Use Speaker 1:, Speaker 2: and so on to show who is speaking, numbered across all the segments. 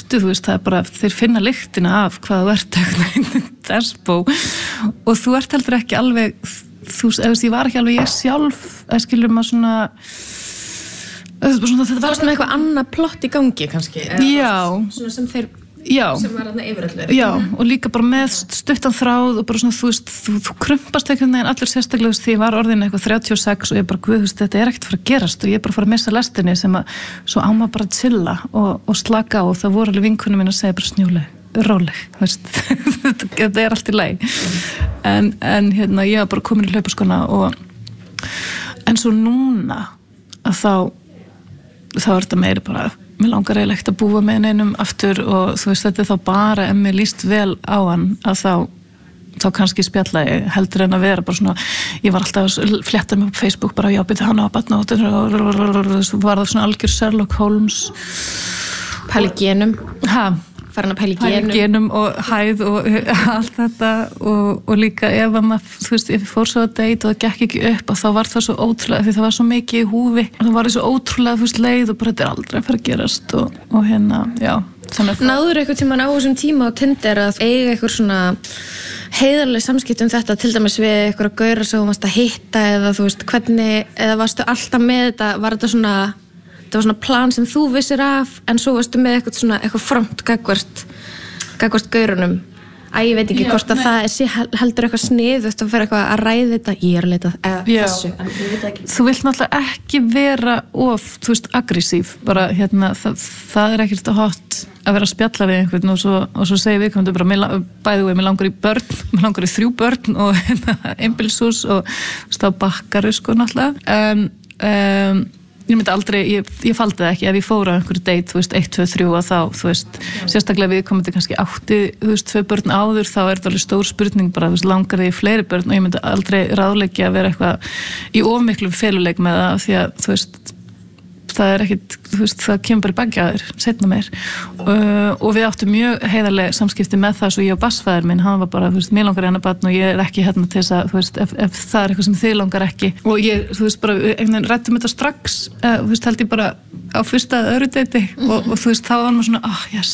Speaker 1: burtu, þú veist, það bara, þeir finna lyktina af hvað þú ert despo og þú ert heldur ekki alveg, þú veist, ég var ekki alveg ég sjálf, skilur maður svona,
Speaker 2: þetta var svona eitthvað annað plott í gangi kannski, svona sem þeir sem var þarna yfir öllu.
Speaker 1: Já, og líka bara með stuttan þráð og bara svona, þú veist, þú krumpast einhvern veginn allir sérstaklega því ég var orðin eitthvað 36 og ég bara, guð, þú veist, þetta ekkert að fara að gerast og ég bara fara að missa lestinni sem að svo á maður bara að chilla og slaka á og það voru alveg vinkunum mín að segja bara snjóleg, róleg, veist, þetta allt í lagi. En hérna, ég var bara komin í hlaupaskóna en svo núna að þá er þetta meiri bara mér langar eiginlega ekkert að búa með neinum aftur og þú veist, þetta þá bara ef mér líst vel á hann að þá kannski spjalla ég heldur en að vera bara svona, ég var alltaf að fletta mig á Facebook bara, já, byrja hann á batna og var það svona algjör Sherlock Holmes
Speaker 2: pæli genum farin að pæli
Speaker 1: genum og hæð og allt þetta og líka ef að maður, þú veist, ef ég fór svo að deyta og það gekk ekki upp og þá var það svo ótrúlega því það var svo mikið í húfi og það var svo ótrúlega, þú veist, leið og bara þetta aldrei að fara að gerast og hérna, já.
Speaker 2: Náður eitthvað tímann á þessum tíma á Tinder að eiga eitthvað svona heiðarleg samskipti þetta, til dæmis við eitthvað að gaura sem þú varst að hitta eða þú veist, hvernig, eða varstu alltaf með þetta, var þetta svona plan sem þú vissir af en svo varstu með eitthvað front gagvart gaurunum ég veit ekki hvort að það sé heldur eitthvað sniðugt að vera eitthvað að ræða þetta ég er að leita þessu en ég veit ekki.
Speaker 1: Þú vilt náttúrulega ekki vera of, þú veist, aggressív bara hérna, það ekkert hot að vera að spjalla við einhvern og svo segir við komum bara, bæði mér langar í börn mér langar í 3 börn og einbýlishús og stá bakkar sko náttúrulega ég myndi aldrei, ég faldi það ekki ef ég fór á einhverju date, þú veist, 1, 2, 3 og þá, þú veist, sérstaklega við komum til kannski 8, þú veist, 2 börn áður þá er þetta alveg stór spurning bara, þú veist, langar þig í fleiri börn og ég myndi aldrei ráðleggja að vera eitthvað í of miklum feluleik með það því að, þú veist, það er ekkit, þú veist, það kemur bara í baggi að þér, seinna meir og við áttum mjög heiðarleg samskipti með það svo ég og bassfæður minn, hann var bara, þú veist, mér langar hérna barn og ég er ekki hérna til þess að, þú veist, ef það er eitthvað sem þig langar ekki og ég, þú veist, bara, einhvern rættum þetta strax, þú veist, held ég bara á fyrsta öðru deiti og þú veist, þá var maður svona, yes,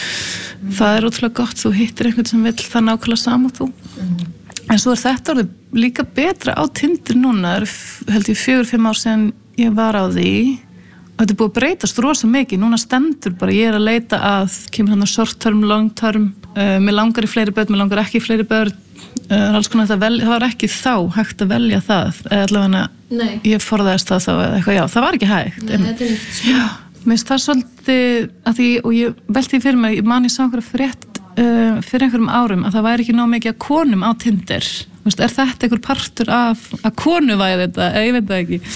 Speaker 1: það er ótrúlega gott, þú hittir einhvern sem vill það nákvæmlega sama þú en svo er þetta orðið líka betra á Tinder núna, held ég 4-5 ár síðan ég var á því þetta búið að breytast rosa mikið, núna stendur bara ég að leita að, kemur hann á short term, long term, mér langar í fleiri börn, mér langar ekki í fleiri börn, alls konar þetta það var ekki þá hægt að velja það, allavega ég forðaðist það þá eða eitthvað, já, það var ekki hægt.
Speaker 2: Nei, þetta er nýtt.
Speaker 1: Já, mér finnst það svolítið, að því, og ég velti því fyrir mig, ég man ég sá einhverja frétt fyrir einhverjum árum að það væri ekki nóg mikið að konum á Tinder, veist, er þetta einhver partur af að konu væri þetta, ég veit það ekki.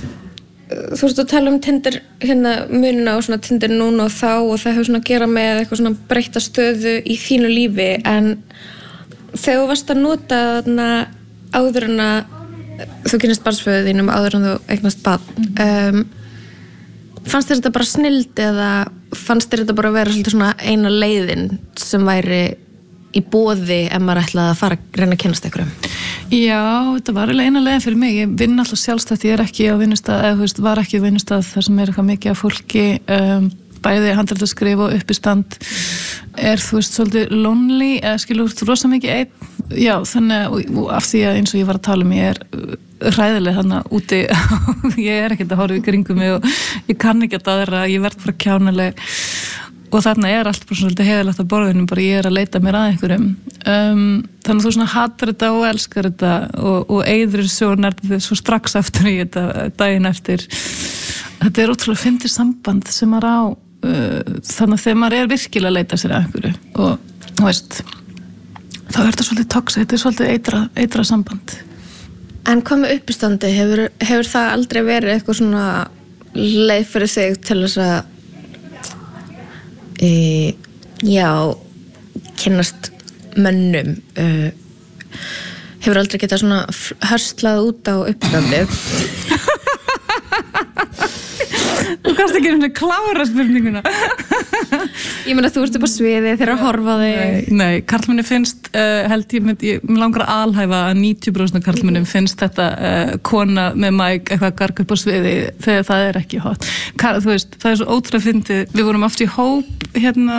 Speaker 2: Þú veist að tala Tinder hérna munina og svona Tinder núna og þá og það hefur svona að gera með eitthvað svona breytta stöðu í þínu lífi en þegar þú varst að nota þarna áður en að þú kynnist barnsföðu þínum áður en þú eignast barn fannst þér þetta bara snilld eða fannst þér þetta bara að vera svolítið svona eina leiðin sem væri í boði ef maður ætlaði að fara að reyna að kynnast einhverjum?
Speaker 1: Já, þetta var eiginlega eina leiðin fyrir mig. Ég vinn alltaf sjálfstætt, ég er ekki á vinnustað, eða þú veist, var ekki á vinnustað þar sem er eitthvað mikið af fólki, bæði handritaskrif og uppistand er, þú veist, svolítið lonely, eða skilur þú rosa mikið einn. Já, þannig, og af því að eins og ég var að tala ég er hræðileg þarna úti, ég er ekkert að horfa í kringum mig og ég kann ekki að aðra, ég verð bara kjánaleg. Og þarna er allt bara svolítið heiðalegt á borðinu, bara ég er að leita mér að einhverjum. Þannig að þú svona hatar þetta og elskar þetta og eyðir svo nærðið svo strax aftur í þetta daginn eftir. Þetta er ótrúlega fyndið samband sem maður á, þannig að þegar maður er virkilega að leita sér að einhverju og þú veist, þá er þetta svolítið toxic, þetta er svolítið eitrað samband.
Speaker 2: En hvað með uppistandi, hefur það aldrei verið eitthvað svona leið fyrir þig til þess að já, kynnast mönnum hefur aldrei getað svona hörslað út á uppstandi
Speaker 1: Þú kannst ekki einhvern veginn klára spurninguna
Speaker 2: Ég meina þú ert upp á sviði þegar að horfa þig
Speaker 1: Nei, karlmenni finnst held ég langar að alhæfa að 90% af karlmennum finnst þetta kona með mæk eitthvað garg upp á sviði þegar það er ekki hot Þú veist, það er svo ótrúlega fyndið við vorum oft í hóp hérna